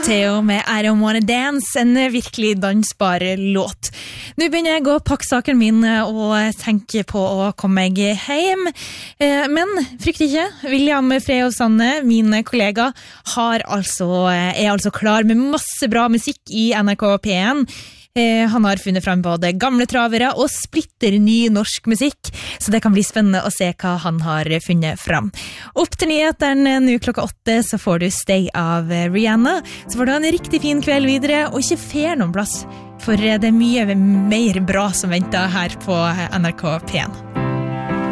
Theo med I Don't Wanna Dance, en virkelig dansbar låt. Nå begynner jeg å pakke saken min og tenke på å komme meg hjem. Men frykt ikke, William Freo Sanne, min kollega, er altså klar med masse bra musikk i NRK P1. Han har funnet frem både gamle travere og splitter ny norsk musikk, så det kan bli spennende å se hva han har funnet frem. Opp til nyhetene nå klokka 8 så får du Stay av Rihanna, så får du en riktig fin kveld videre, og ikke fer noen plass, for det er mye mer bra som venter her på NRK P1.